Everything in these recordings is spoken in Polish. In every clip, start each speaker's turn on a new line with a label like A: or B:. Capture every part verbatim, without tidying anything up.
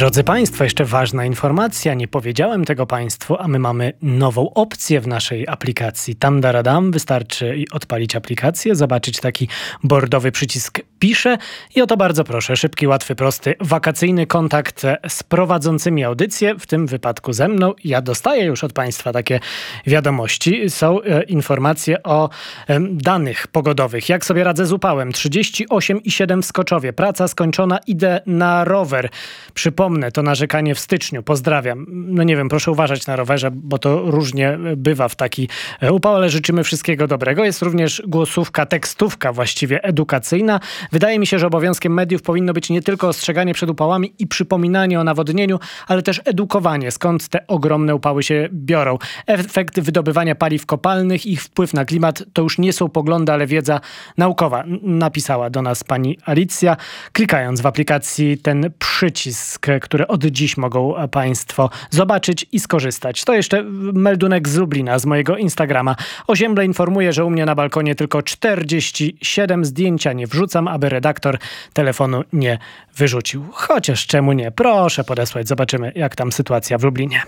A: Drodzy Państwo, jeszcze ważna informacja, nie powiedziałem tego Państwu, a my mamy nową opcję w naszej aplikacji. Tam daradam, wystarczy odpalić aplikację, zobaczyć taki bordowy przycisk pisze i o to bardzo proszę, szybki, łatwy, prosty, wakacyjny kontakt z prowadzącymi audycję, w tym wypadku ze mną. Ja dostaję już od Państwa takie wiadomości. Są e, informacje o e, danych pogodowych. Jak sobie radzę z upałem? trzydzieści osiem i siedem w Skoczowie. Praca skończona, idę na rower. Przypomnę, to narzekanie w styczniu. Pozdrawiam. No nie wiem, proszę uważać na rowerze, bo to różnie bywa w taki upał, ale życzymy wszystkiego dobrego. Jest również głosówka, tekstówka właściwie edukacyjna. Wydaje mi się, że obowiązkiem mediów powinno być nie tylko ostrzeganie przed upałami i przypominanie o nawodnieniu, ale też edukowanie, skąd te ogromne upały się biorą. Efekt wydobywania paliw kopalnych, ich wpływ na klimat to już nie są poglądy, ale wiedza naukowa. Napisała do nas pani Alicja, klikając w aplikacji ten przycisk, który od dziś mogą Państwo zobaczyć i skorzystać. To jeszcze meldunek z Lublina, z mojego Instagrama. Osiemble informuje, że u mnie na balkonie tylko czterdzieści siedem, zdjęcia nie wrzucam, aby redaktor telefonu nie wyrzucił. Chociaż czemu nie? Proszę podesłać, zobaczymy jak tam sytuacja w Lublinie.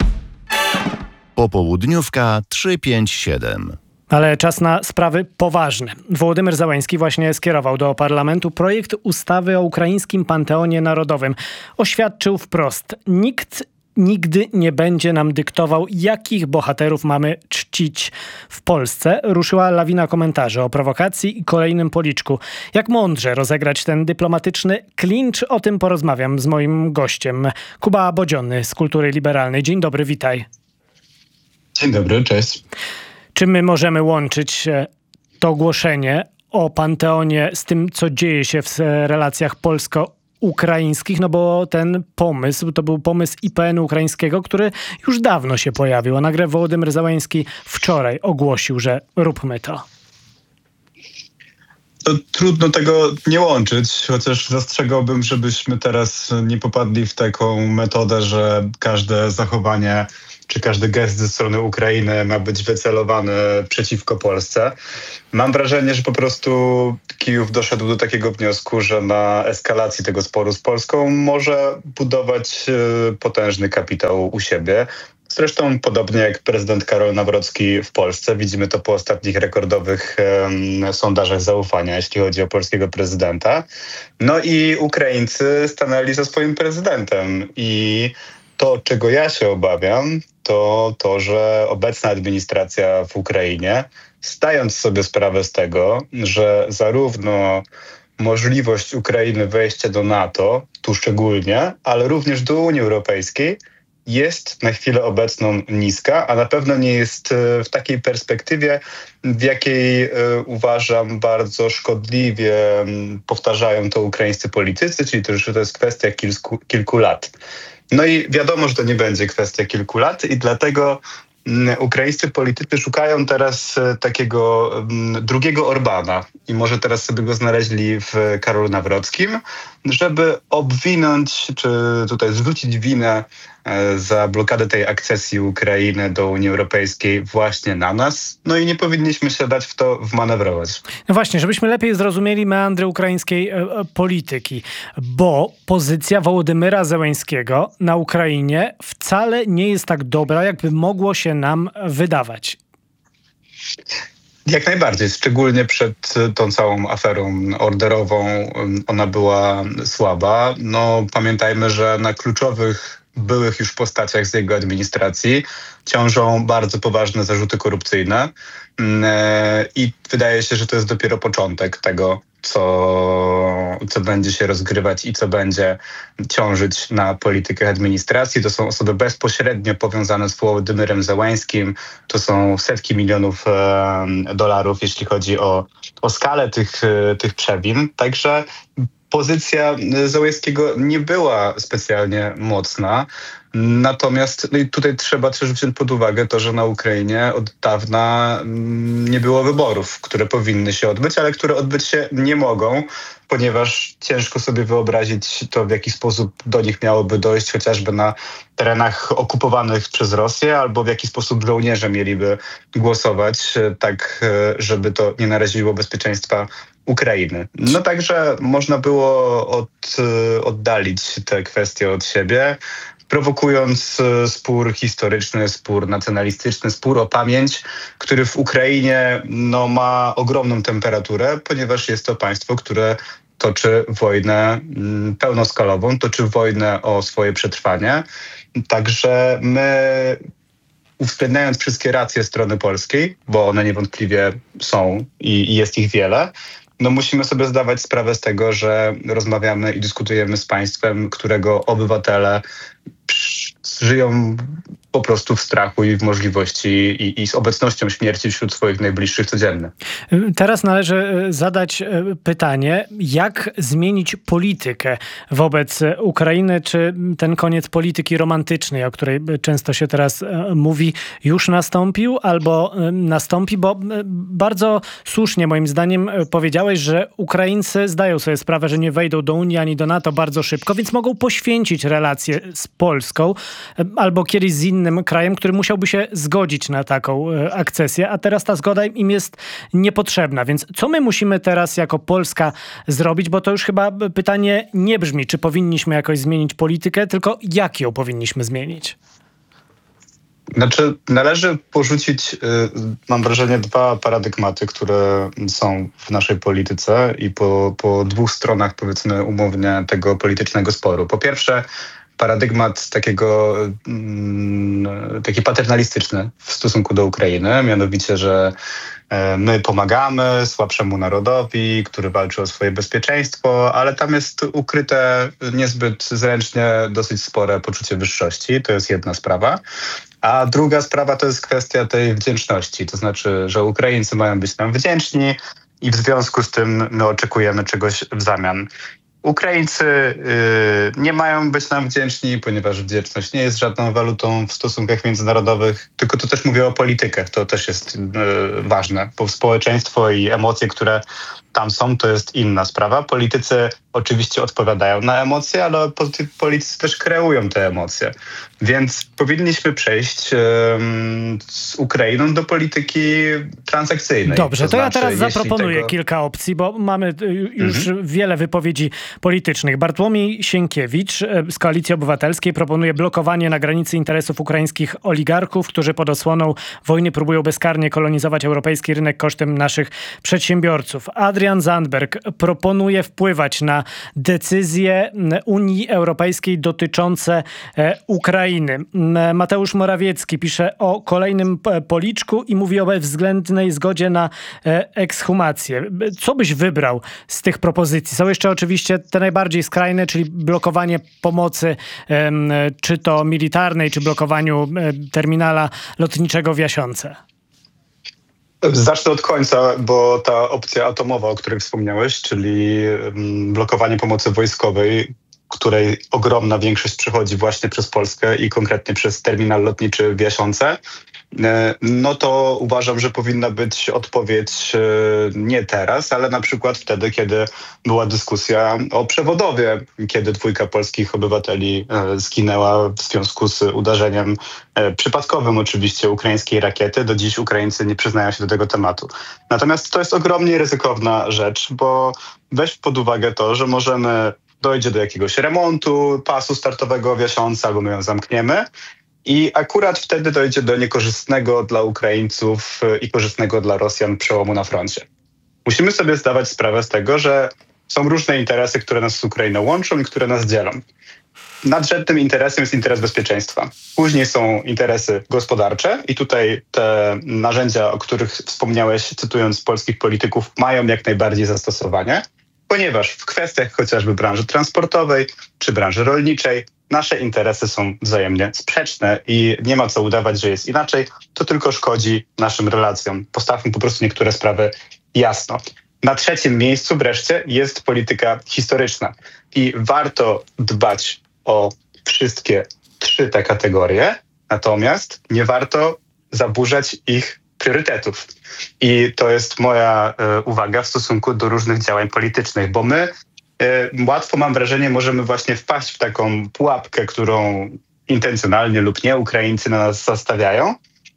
B: Popołudniówka trzysta pięćdziesiąt siedem.
A: Ale czas na sprawy poważne. Wołodymyr Zełański właśnie skierował do parlamentu projekt ustawy o ukraińskim Panteonie Narodowym. Oświadczył wprost: nikt nigdy nie będzie nam dyktował, jakich bohaterów mamy czcić. W Polsce ruszyła lawina komentarzy o prowokacji i kolejnym policzku. Jak mądrze rozegrać ten dyplomatyczny klincz? O tym porozmawiam z moim gościem. Kuba Bodziony z Kultury Liberalnej. Dzień dobry, witaj.
C: Dzień dobry, cześć.
A: Czy my możemy łączyć to ogłoszenie o Panteonie z tym, co dzieje się w relacjach polsko-ukraińskich? No bo ten pomysł, to był pomysł I P N-u ukraińskiego, który już dawno się pojawił. A nagle Wołodymyr Zełański wczoraj ogłosił, że róbmy to.
C: To trudno tego nie łączyć, chociaż zastrzegałbym, żebyśmy teraz nie popadli w taką metodę, że każde zachowanie czy każdy gest ze strony Ukrainy ma być wycelowany przeciwko Polsce. Mam wrażenie, że po prostu Kijów doszedł do takiego wniosku, że na eskalacji tego sporu z Polską może budować potężny kapitał u siebie. Zresztą podobnie jak prezydent Karol Nawrocki w Polsce. Widzimy to po ostatnich rekordowych um, sondażach zaufania, jeśli chodzi o polskiego prezydenta. No i Ukraińcy stanęli za swoim prezydentem. I to, czego ja się obawiam, to to, że obecna administracja w Ukrainie, zdając sobie sprawę z tego, że zarówno możliwość Ukrainy wejścia do NATO, tu szczególnie, ale również do Unii Europejskiej, jest na chwilę obecną niska, a na pewno nie jest w takiej perspektywie, w jakiej uważam bardzo szkodliwie powtarzają to ukraińscy politycy, czyli to, że to jest kwestia kilku, kilku lat. No i wiadomo, że to nie będzie kwestia kilku lat i dlatego ukraińscy politycy szukają teraz takiego drugiego Orbana i może teraz sobie go znaleźli w Karolu Nawrockim, żeby obwinąć, czy tutaj zwrócić winę za blokadę tej akcesji Ukrainy do Unii Europejskiej właśnie na nas. No i nie powinniśmy się dać w to wmanewrować.
A: No właśnie, żebyśmy lepiej zrozumieli meandry ukraińskiej e, polityki, bo pozycja Wołodymyra Zełańskiego na Ukrainie wcale nie jest tak dobra, jakby mogło się nam wydawać.
C: Jak najbardziej, szczególnie przed tą całą aferą orderową ona była słaba. No pamiętajmy, że na kluczowych byłych już postaciach z jego administracji ciążą bardzo poważne zarzuty korupcyjne i wydaje się, że to jest dopiero początek tego, co, co będzie się rozgrywać i co będzie ciążyć na politykach administracji. To są osoby bezpośrednio powiązane z Wołodymyrem Zełańskim. To są setki milionów e, dolarów, jeśli chodzi o, o skalę tych, tych przewin. Także pozycja Zełańskiego nie była specjalnie mocna. Natomiast no i tutaj trzeba też wziąć pod uwagę to, że na Ukrainie od dawna nie było wyborów, które powinny się odbyć, ale które odbyć się nie mogą, ponieważ ciężko sobie wyobrazić to, w jaki sposób do nich miałoby dojść, chociażby na terenach okupowanych przez Rosję, albo w jaki sposób żołnierze mieliby głosować, tak żeby to nie naraziło bezpieczeństwa Ukrainy. No także można było od, oddalić te kwestie od siebie, prowokując spór historyczny, spór nacjonalistyczny, spór o pamięć, który w Ukrainie no, ma ogromną temperaturę, ponieważ jest to państwo, które toczy wojnę pełnoskalową, toczy wojnę o swoje przetrwanie. Także my, uwzględniając wszystkie racje strony polskiej, bo one niewątpliwie są i, i jest ich wiele, no musimy sobie zdawać sprawę z tego, że rozmawiamy i dyskutujemy z państwem, którego obywatele żyją po prostu w strachu i w możliwości i, i z obecnością śmierci wśród swoich najbliższych codziennie.
A: Teraz należy zadać pytanie, jak zmienić politykę wobec Ukrainy? Czy ten koniec polityki romantycznej, o której często się teraz mówi, już nastąpił albo nastąpi? Bo bardzo słusznie moim zdaniem powiedziałeś, że Ukraińcy zdają sobie sprawę, że nie wejdą do Unii ani do NATO bardzo szybko, więc mogą poświęcić relacje z Polską albo kiedyś z innym krajem, który musiałby się zgodzić na taką akcesję, a teraz ta zgoda im jest niepotrzebna. Więc co my musimy teraz jako Polska zrobić? Bo to już chyba pytanie nie brzmi, czy powinniśmy jakoś zmienić politykę, tylko jak ją powinniśmy zmienić?
C: Znaczy, należy porzucić, mam wrażenie, dwa paradygmaty, które są w naszej polityce i po, po dwóch stronach, powiedzmy umownie, tego politycznego sporu. Po pierwsze, paradygmat takiego, taki paternalistyczny w stosunku do Ukrainy, mianowicie, że my pomagamy słabszemu narodowi, który walczy o swoje bezpieczeństwo, ale tam jest ukryte niezbyt zręcznie dosyć spore poczucie wyższości. To jest jedna sprawa. A druga sprawa to jest kwestia tej wdzięczności. To znaczy, że Ukraińcy mają być nam wdzięczni i w związku z tym my oczekujemy czegoś w zamian. Ukraińcy y, nie mają być nam wdzięczni, ponieważ wdzięczność nie jest żadną walutą w stosunkach międzynarodowych, tylko to też mówię o politykach, to też jest y, ważne, bo społeczeństwo i emocje, które tam są, to jest inna sprawa. Politycy oczywiście odpowiadają na emocje, ale politycy też kreują te emocje. Więc powinniśmy przejść um, z Ukrainą do polityki transakcyjnej.
A: Dobrze, to,
C: to
A: ja
C: znaczy,
A: teraz zaproponuję
C: tego... kilka
A: kilka opcji, bo mamy już mhm. wiele wypowiedzi politycznych. Bartłomiej Sienkiewicz z Koalicji Obywatelskiej proponuje blokowanie na granicy interesów ukraińskich oligarchów, którzy pod osłoną wojny próbują bezkarnie kolonizować europejski rynek kosztem naszych przedsiębiorców. Adrian Zandberg proponuje wpływać na decyzje Unii Europejskiej dotyczące Ukrainy. Mateusz Morawiecki pisze o kolejnym policzku i mówi o bezwzględnej zgodzie na ekshumację. Co byś wybrał z tych propozycji? Są jeszcze oczywiście te najbardziej skrajne, czyli blokowanie pomocy, czy to militarnej, czy blokowaniu terminala lotniczego w Jasionce.
C: Zacznę od końca, bo ta opcja atomowa, o której wspomniałeś, czyli blokowanie pomocy wojskowej, której ogromna większość przechodzi właśnie przez Polskę i konkretnie przez terminal lotniczy w Jasionce, no to uważam, że powinna być odpowiedź nie teraz, ale na przykład wtedy, kiedy była dyskusja o przewodowie, kiedy dwójka polskich obywateli zginęła w związku z uderzeniem przypadkowym oczywiście ukraińskiej rakiety. Do dziś Ukraińcy nie przyznają się do tego tematu. Natomiast to jest ogromnie ryzykowna rzecz, bo weź pod uwagę to, że możemy dojdzie do jakiegoś remontu pasu startowego w Jasionce, albo my ją zamkniemy. I akurat wtedy dojdzie do niekorzystnego dla Ukraińców i korzystnego dla Rosjan przełomu na froncie. Musimy sobie zdawać sprawę z tego, że są różne interesy, które nas z Ukrainą łączą i które nas dzielą. Nadrzędnym interesem jest interes bezpieczeństwa. Później są interesy gospodarcze i tutaj te narzędzia, o których wspomniałeś, cytując polskich polityków, mają jak najbardziej zastosowanie, ponieważ w kwestiach chociażby branży transportowej czy branży rolniczej nasze interesy są wzajemnie sprzeczne i nie ma co udawać, że jest inaczej. To tylko szkodzi naszym relacjom. Postawmy po prostu niektóre sprawy jasno. Na trzecim miejscu wreszcie jest polityka historyczna i warto dbać o wszystkie trzy te kategorie, natomiast nie warto zaburzać ich priorytetów. I to jest moja y, uwaga w stosunku do różnych działań politycznych, bo my y, łatwo, mam wrażenie, możemy właśnie wpaść w taką pułapkę, którą intencjonalnie lub nie Ukraińcy na nas zastawiają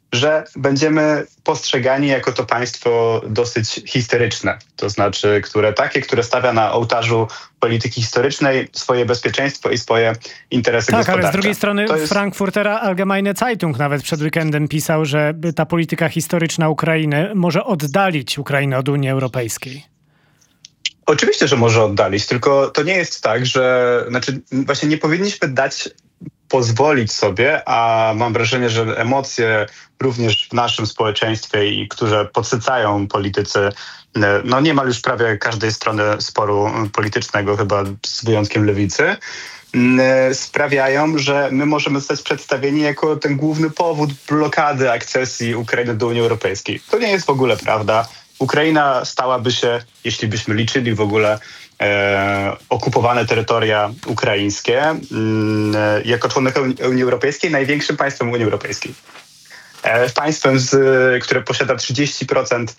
C: że będziemy postrzegani jako to państwo dosyć historyczne, to znaczy które takie, które stawia na ołtarzu polityki historycznej swoje bezpieczeństwo i swoje interesy
A: tak,
C: gospodarcze.
A: Tak, ale z drugiej strony
C: jest...
A: Frankfurter Allgemeine Zeitung nawet przed weekendem pisał, że ta polityka historyczna Ukrainy może oddalić Ukrainę od Unii Europejskiej.
C: Oczywiście, że może oddalić, tylko to nie jest tak, że znaczy właśnie nie powinniśmy dać pozwolić sobie, a mam wrażenie, że emocje również w naszym społeczeństwie i które podsycają politycy, no niemal już prawie każdej strony sporu politycznego, chyba z wyjątkiem lewicy, sprawiają, że my możemy zostać przedstawieni jako ten główny powód blokady akcesji Ukrainy do Unii Europejskiej. To nie jest w ogóle prawda. Ukraina stałaby się, jeśli byśmy liczyli w ogóle e, okupowane terytoria ukraińskie, e, jako członek Unii Europejskiej, największym państwem Unii Europejskiej. E, państwem, z, które posiada trzydzieści procent,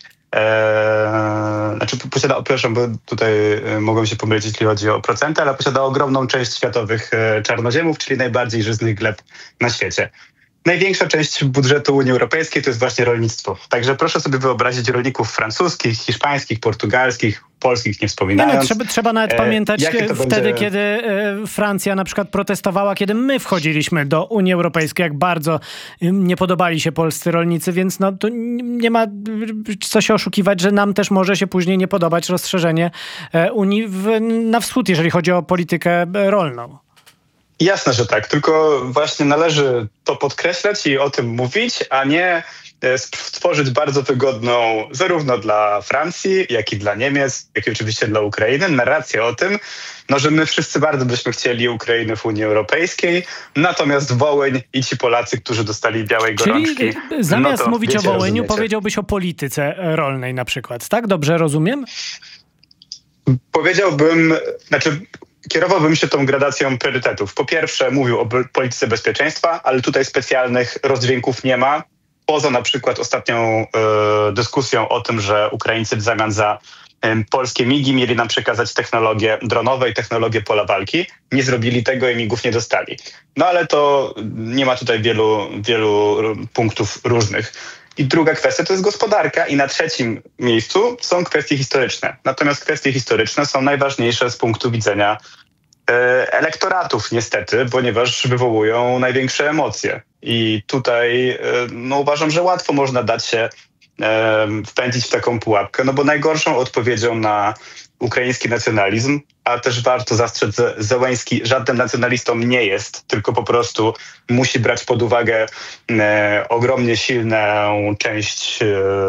C: e, znaczy posiada, przepraszam, bo tutaj mogą się pomylić, jeśli chodzi o procenty, ale posiada ogromną część światowych e, czarnoziemów, czyli najbardziej żyznych gleb na świecie. Największa część budżetu Unii Europejskiej to jest właśnie rolnictwo. Także proszę sobie wyobrazić rolników francuskich, hiszpańskich, portugalskich, polskich nie wspominając.
A: Nie, no, trzeba, trzeba nawet e, pamiętać wtedy, będzie... kiedy e, Francja na przykład protestowała, kiedy my wchodziliśmy do Unii Europejskiej, jak bardzo nie podobali się polscy rolnicy, więc no, to nie ma co się oszukiwać, że nam też może się później nie podobać rozszerzenie e, Unii w, na wschód, jeżeli chodzi o politykę rolną.
C: Jasne, że tak, tylko właśnie należy to podkreślać i o tym mówić, a nie stworzyć bardzo wygodną zarówno dla Francji, jak i dla Niemiec, jak i oczywiście dla Ukrainy narrację o tym, no, że my wszyscy bardzo byśmy chcieli Ukrainy w Unii Europejskiej, natomiast Wołyń i ci Polacy, którzy dostali białej gorączki...
A: Czyli zamiast
C: no
A: mówić
C: wiecie,
A: o Wołyniu,
C: rozumiecie.
A: powiedziałbyś o polityce rolnej na przykład, tak? Dobrze rozumiem?
C: Powiedziałbym, znaczy... Kierowałbym się tą gradacją priorytetów. Po pierwsze mówił o polityce bezpieczeństwa, ale tutaj specjalnych rozdźwięków nie ma. Poza na przykład ostatnią y, dyskusją o tym, że Ukraińcy w zamian za y, polskie migi mieli nam przekazać technologie dronowe i technologię pola walki. Nie zrobili tego i migów nie dostali. No ale to nie ma tutaj wielu, wielu punktów różnych. I druga kwestia to jest gospodarka i na trzecim miejscu są kwestie historyczne. Natomiast kwestie historyczne są najważniejsze z punktu widzenia e, elektoratów niestety, ponieważ wywołują największe emocje. I tutaj e, no, uważam, że łatwo można dać się e, wpędzić w taką pułapkę, no bo najgorszą odpowiedzią na ukraiński nacjonalizm, a też warto zastrzec, że Zełenski żadnym nacjonalistą nie jest, tylko po prostu musi brać pod uwagę e, ogromnie silną część e,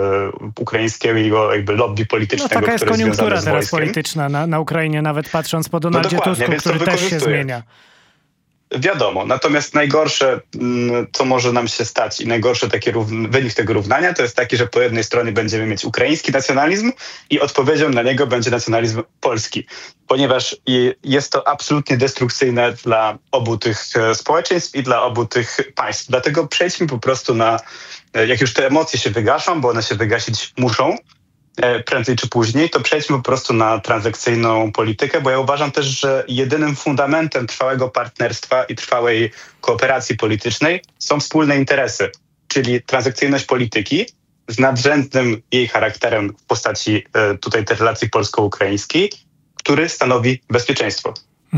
C: ukraińskiego jakby lobby politycznego,
A: no, taka jest
C: które jest
A: koniunktura
C: związane z
A: teraz
C: wojskiem.
A: polityczna na, na Ukrainie, nawet patrząc po Donaldzie
C: no
A: Tusku, który też się zmienia.
C: Wiadomo, natomiast najgorsze, co może nam się stać i najgorszy taki równ- wynik tego równania, to jest taki, że po jednej stronie będziemy mieć ukraiński nacjonalizm i odpowiedzią na niego będzie nacjonalizm polski, ponieważ jest to absolutnie destrukcyjne dla obu tych społeczeństw i dla obu tych państw. Dlatego przejdźmy po prostu na, jak już te emocje się wygaszą, bo one się wygasić muszą, prędzej czy później, to przejdźmy po prostu na transakcyjną politykę, bo ja uważam też, że jedynym fundamentem trwałego partnerstwa i trwałej kooperacji politycznej są wspólne interesy, czyli transakcyjność polityki z nadrzędnym jej charakterem w postaci tutaj tej relacji polsko-ukraińskiej, który stanowi bezpieczeństwo.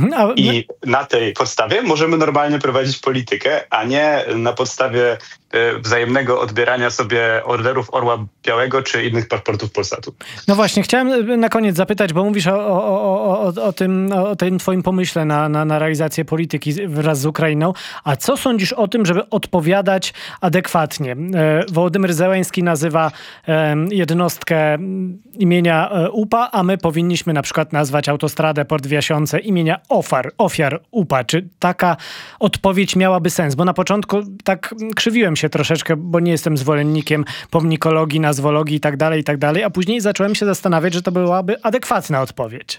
C: I na tej podstawie możemy normalnie prowadzić politykę, a nie na podstawie wzajemnego odbierania sobie orderów Orła Białego czy innych paszportów Polsatu.
A: No właśnie, chciałem na koniec zapytać, bo mówisz o, o, o, o, o, tym, o tym twoim pomyśle na, na, na realizację polityki wraz z Ukrainą. A co sądzisz o tym, żeby odpowiadać adekwatnie? Wołodymyr Zełenski nazywa jednostkę imienia U P A, a my powinniśmy na przykład nazwać autostradę Port Wiasiące imienia ofiar, ofiar U P A. Czy taka odpowiedź miałaby sens? Bo na początku tak krzywiłem się troszeczkę, bo nie jestem zwolennikiem pomnikologii, nazwologii i tak dalej, i tak dalej, a później zacząłem się zastanawiać, że to byłaby adekwatna odpowiedź.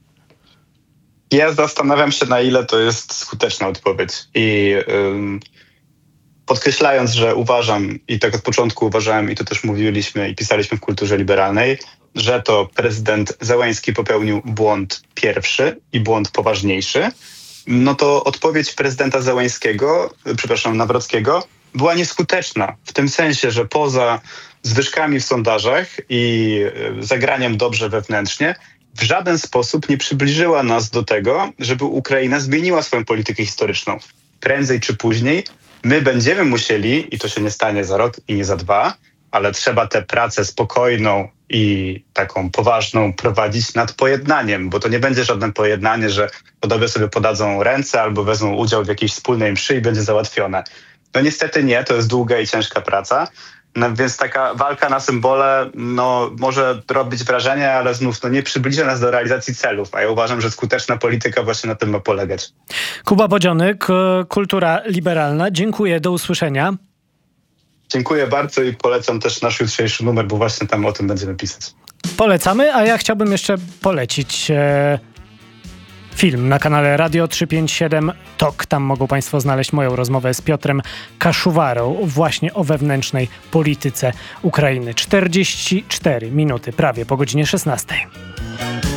C: Ja zastanawiam się, na ile to jest skuteczna odpowiedź. I ym, podkreślając, że uważam, i tak od początku uważałem, i to też mówiliśmy i pisaliśmy w Kulturze Liberalnej, że to prezydent Zełenski popełnił błąd pierwszy i błąd poważniejszy, no to odpowiedź prezydenta Zełenskiego, przepraszam, Nawrockiego, była nieskuteczna. W tym sensie, że poza zwyżkami w sondażach i zagraniem dobrze wewnętrznie, w żaden sposób nie przybliżyła nas do tego, żeby Ukraina zmieniła swoją politykę historyczną. Prędzej czy później my będziemy musieli, i to się nie stanie za rok i nie za dwa, ale trzeba tę pracę spokojną i taką poważną prowadzić nad pojednaniem, bo to nie będzie żadne pojednanie, że podobnie sobie podadzą ręce albo wezmą udział w jakiejś wspólnej mszy i będzie załatwione. No niestety nie, to jest długa i ciężka praca. No, więc taka walka na symbole no, może robić wrażenie, ale znów no, nie przybliża nas do realizacji celów, a ja uważam, że skuteczna polityka właśnie na tym ma polegać.
A: Kuba Bodzionek, Kultura Liberalna. Dziękuję, do usłyszenia.
C: Dziękuję bardzo i polecam też nasz jutrzejszy numer, bo właśnie tam o tym będziemy pisać.
A: Polecamy, a ja chciałbym jeszcze polecić e, film na kanale Radio trzysta pięćdziesiąt siedem Tok. Tam mogą Państwo znaleźć moją rozmowę z Piotrem Kaszuwarą właśnie o wewnętrznej polityce Ukrainy. czterdzieści cztery minuty prawie po godzinie szesnastej.